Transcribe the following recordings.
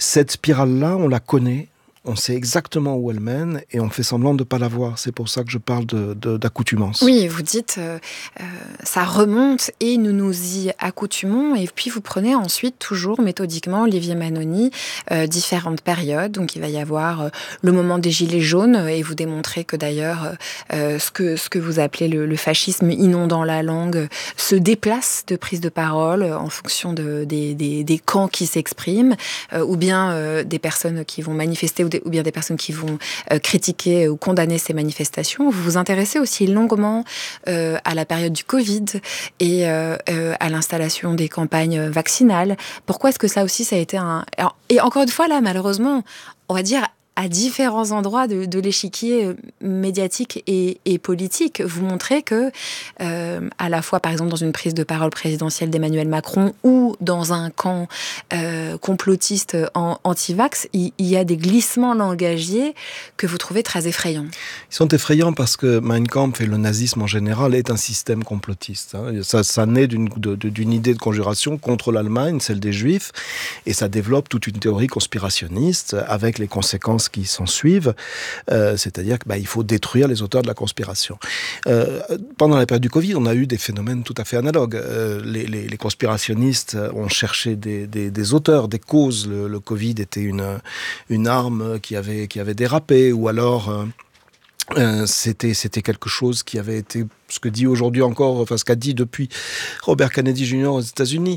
Cette spirale-là, on la connaît. On sait exactement où elle mène et on fait semblant de ne pas la voir. C'est pour ça que je parle d'accoutumance. Oui, vous dites ça remonte et nous nous y accoutumons. Et puis vous prenez ensuite toujours méthodiquement, Olivier Manoni, différentes périodes. Donc il va y avoir le moment des Gilets jaunes et vous démontrez que d'ailleurs ce que vous appelez le fascisme inondant la langue se déplace de prise de parole en fonction des camps qui s'expriment ou bien des personnes qui vont manifester ou bien des personnes qui vont critiquer ou condamner ces manifestations. Vous vous intéressez aussi longuement à la période du Covid et à l'installation des campagnes vaccinales. Pourquoi est-ce que ça aussi, ça a été un... Et encore une fois, là, malheureusement, on va dire à différents endroits de l'échiquier médiatique et politique, vous montrez que, à la fois, par exemple, dans une prise de parole présidentielle d'Emmanuel Macron ou dans un camp complotiste anti-vax, il y a des glissements langagiers que vous trouvez très effrayants. Ils sont effrayants parce que Mein Kampf et le nazisme en général est un système complotiste. Ça naît d'une idée de conjuration contre l'Allemagne, celle des Juifs, et ça développe toute une théorie conspirationniste avec les conséquences qui s'en suivent, c'est-à-dire qu'il faut détruire les auteurs de la conspiration. Pendant la période du Covid, on a eu des phénomènes tout à fait analogues. Les conspirationnistes ont cherché des auteurs, des causes. Le Covid était une arme qui avait dérapé, ou alors c'était quelque chose qui avait été, ce que dit aujourd'hui encore, enfin ce qu'a dit depuis Robert Kennedy Jr. aux États-Unis,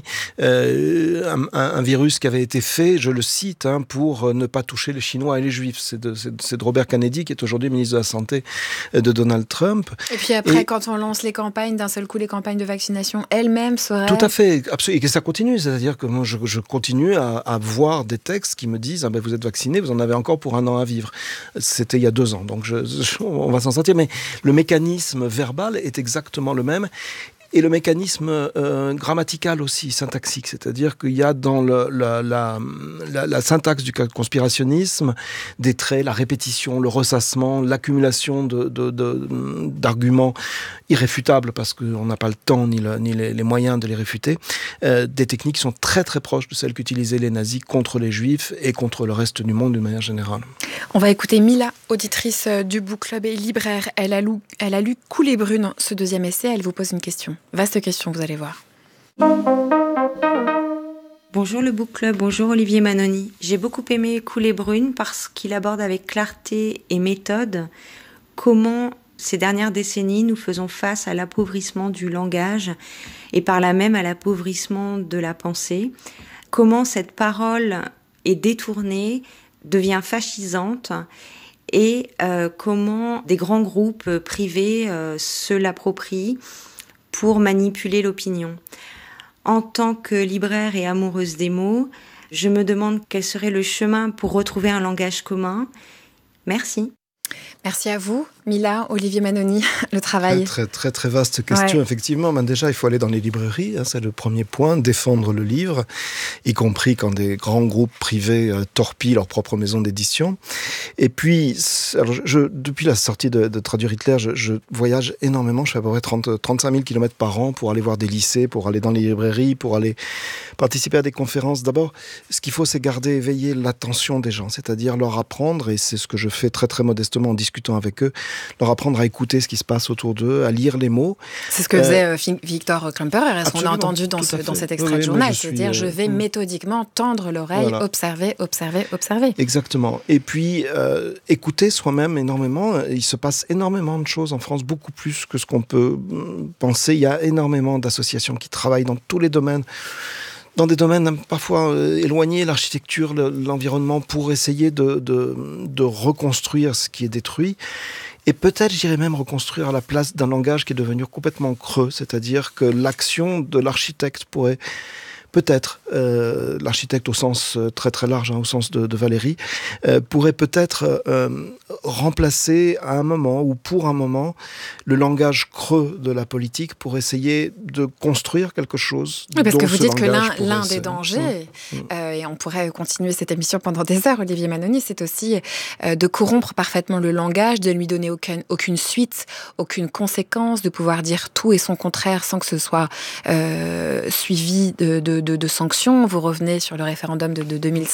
un virus qui avait été fait, je le cite, pour ne pas toucher les Chinois et les Juifs. C'est de Robert Kennedy, qui est aujourd'hui ministre de la Santé de Donald Trump. Et puis après, quand on lance les campagnes, d'un seul coup, les campagnes de vaccination elles-mêmes seraient... Tout à fait, absolument. Et que ça continue, c'est-à-dire que moi, je continue à voir des textes qui me disent vous êtes vacciné, vous en avez encore pour 1 an à vivre. C'était il y a 2 ans, donc on va s'en sortir. Mais le mécanisme verbal est exactement le même. Et le mécanisme grammatical aussi, syntaxique, c'est-à-dire qu'il y a dans la syntaxe du conspirationnisme des traits, la répétition, le ressassement, l'accumulation d'arguments irréfutables, parce qu'on n'a pas le temps ni les moyens de les réfuter, des techniques qui sont très très proches de celles qu'utilisaient les nazis contre les juifs et contre le reste du monde d'une manière générale. On va écouter Mila, auditrice du Book Club et libraire. Elle a lu Coulées brunes, ce 2e essai. Elle vous pose une question. Vaste question, vous allez voir. Bonjour le Book Club, bonjour Olivier Manoni. J'ai beaucoup aimé Coulées brunes parce qu'il aborde avec clarté et méthode comment, ces dernières décennies, nous faisons face à l'appauvrissement du langage et par là même à l'appauvrissement de la pensée. Comment cette parole est détournée, devient fascisante et comment des grands groupes privés se l'approprient pour manipuler l'opinion. En tant que libraire et amoureuse des mots, je me demande quel serait le chemin pour retrouver un langage commun. Merci. Merci à vous, Mila, Olivier Manoni, le travail. Très, très, très vaste question, effectivement. Déjà, il faut aller dans les librairies, c'est le premier point, défendre le livre, y compris quand des grands groupes privés torpillent leur propre maison d'édition. Et puis, depuis la sortie de Traduire Hitler, je voyage énormément, je fais à peu près 35 000 km par an pour aller voir des lycées, pour aller dans les librairies, pour aller participer à des conférences. D'abord, ce qu'il faut, c'est garder éveillée l'attention des gens, c'est-à-dire leur apprendre, et c'est ce que je fais très, très modestement en discutant avec eux, leur apprendre à écouter ce qui se passe autour d'eux, à lire les mots. C'est ce que faisait Victor Klemperer, et ce qu'on a entendu dans cet extrait de journal. C'est-à-dire, je vais méthodiquement tendre l'oreille, observer. Exactement. Et puis, écouter soi-même énormément. Il se passe énormément de choses en France, beaucoup plus que ce qu'on peut penser. Il y a énormément d'associations qui travaillent dans tous les domaines, dans des domaines parfois éloignés, l'architecture, l'environnement, pour essayer de reconstruire ce qui est détruit. Et peut-être, j'irais même reconstruire à la place d'un langage qui est devenu complètement creux, c'est-à-dire que l'action de l'architecte pourrait peut-être, l'architecte au sens très très large, au sens de Valérie, pourrait peut-être remplacer à un moment, ou pour un moment, le langage creux de la politique pour essayer de construire quelque chose. Oui, parce que vous dites que l'un des dangers, et on pourrait continuer cette émission pendant des heures, Olivier Manoni, c'est aussi de corrompre parfaitement le langage, de ne lui donner aucune suite, aucune conséquence, de pouvoir dire tout et son contraire sans que ce soit suivi de sanctions. Vous revenez sur le référendum de 2005.